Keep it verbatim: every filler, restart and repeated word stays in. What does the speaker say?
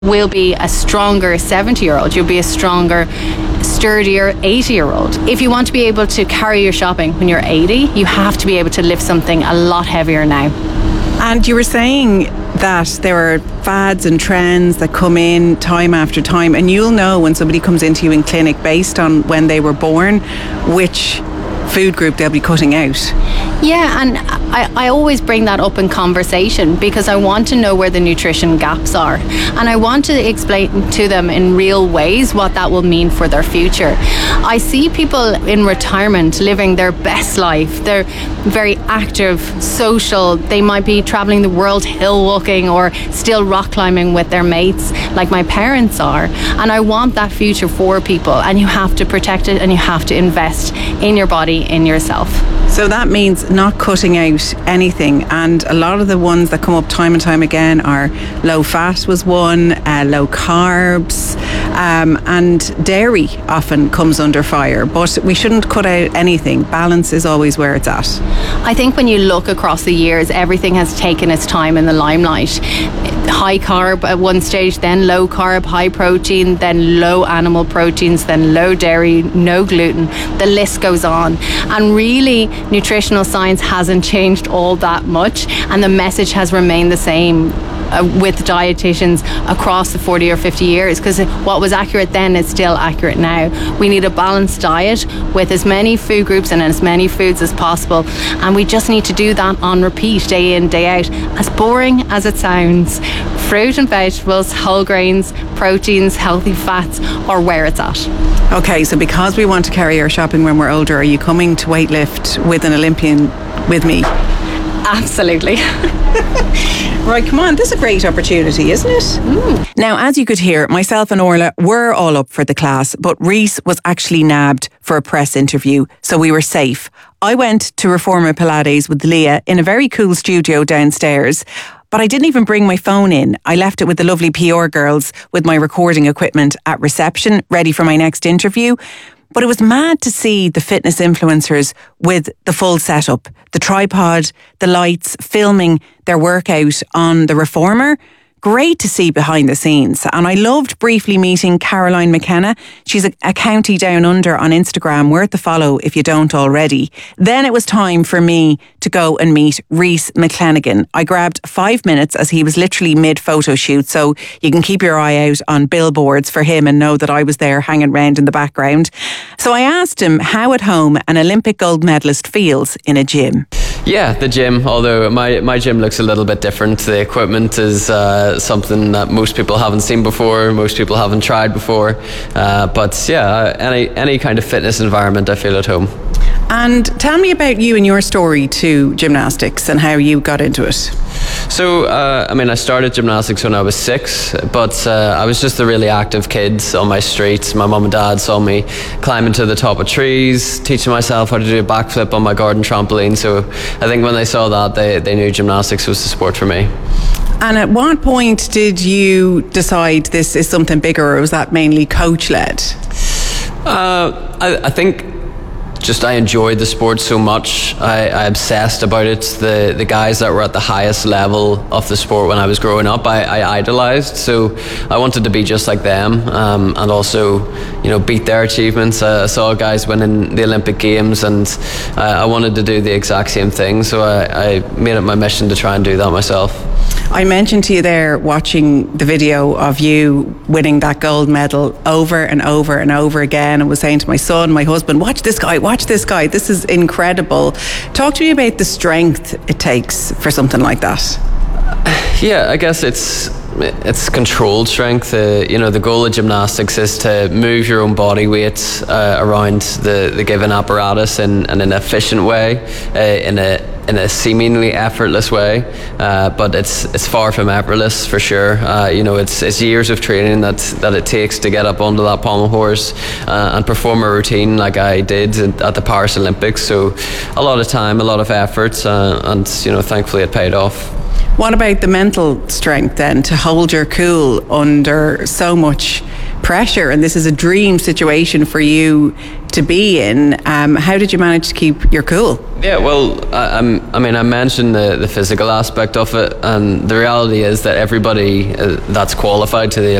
will be a stronger seventy year old. You'll be a stronger, sturdier eighty year old. If you want to be able to carry your shopping when you're eighty, you have to be able to lift something a lot heavier now. And you were saying that there are fads and trends that come in time after time, and you'll know when somebody comes into you in clinic based on when they were born which food group they'll be cutting out. Yeah, and I, I always bring that up in conversation because I want to know where the nutrition gaps are, and I want to explain to them in real ways what that will mean for their future. I see people in retirement living their best life. They're very active, social. They might be traveling the world hill walking or still rock climbing with their mates like my parents are, and I want that future for people, and you have to protect it and you have to invest in your body, in yourself. So that means not cutting out anything, and a lot of the ones that come up time and time again are low fat was one, uh, low carbs, um, and dairy often comes under fire, but we shouldn't cut out anything. Balance is always where it's at. I think when you look across the years, everything has taken its time in the limelight. High carb at one stage, then low carb, high protein, then low animal proteins, then low dairy, no gluten. The list goes on, and really nutritional science hasn't changed all that much, and the message has remained the same uh, with dietitians across the forty or fifty years, because what was accurate then is still accurate now. We need a balanced diet with as many food groups and as many foods as possible, and we just need to do that on repeat, day in, day out. As boring as it sounds, fruit and vegetables, whole grains, proteins, healthy fats are where it's at. Okay, so because we want to carry our shopping when we're older, are you coming to Weightlift with an Olympian with me? Absolutely. Right, come on, this is a great opportunity, isn't it? Mm. Now, as you could hear, myself and Orla were all up for the class, but Reese was actually nabbed for a press interview, so we were safe. I went to Reformer Pilates with Leah in a very cool studio downstairs, but I didn't even bring my phone in. I left it with the lovely P R girls with my recording equipment at reception, ready for my next interview. But it was mad to see the fitness influencers with the full setup, the tripod, the lights, filming their workout on the Reformer. Great to see behind the scenes. And I loved briefly meeting Caroline McKenna. She's a, a county down under on Instagram, worth a follow if you don't already. Then it was time for me to go and meet Reese McClenaghan. I grabbed five minutes as he was literally mid-photo shoot, so you can keep your eye out on billboards for him and know that I was there hanging around in the background. So I asked him how at home an Olympic gold medalist feels in a gym. Yeah, the gym, although my, my gym looks a little bit different. The equipment is uh, something that most people haven't seen before, most people haven't tried before. Uh, but yeah, any any kind of fitness environment, I feel at home. And tell me about you and your story to gymnastics and how you got into it. So, uh, I mean, I started gymnastics when I was six, but uh, I was just a really active kid on my street. My mum and dad saw me climbing to the top of trees, teaching myself how to do a backflip on my garden trampoline. So I think when they saw that, they, they knew gymnastics was the sport for me. And at what point did you decide this is something bigger, or was that mainly coach-led? Uh, I, I think just I enjoyed the sport so much. I, I obsessed about it. The the guys that were at the highest level of the sport when I was growing up, I, I idolized. So I wanted to be just like them, um, and also, you know, beat their achievements. Uh, I saw guys winning the Olympic Games, and uh, I wanted to do the exact same thing. So I, I made it my mission to try and do that myself. I mentioned to you there, watching the video of you winning that gold medal over and over and over again, and was saying to my son, my husband, watch this guy, watch this guy, this is incredible. Talk to me about the strength it takes for something like that. Yeah, I guess it's it's controlled strength. Uh, you know, the goal of gymnastics is to move your own body weight uh, around the, the given apparatus in, in an efficient way, uh, in a in a seemingly effortless way, uh, but it's it's far from effortless for sure. Uh, you know, it's it's years of training that that it takes to get up onto that pommel horse uh, and perform a routine like I did at the Paris Olympics. So a lot of time, a lot of effort, uh, and you know, thankfully it paid off. What about the mental strength then, to hold your cool under so much pressure, and this is a dream situation for you to be in. Um, how did you manage to keep your cool? Yeah, well, I, I'm, I mean, I mentioned the, the physical aspect of it, and the reality is that everybody uh, that's qualified to the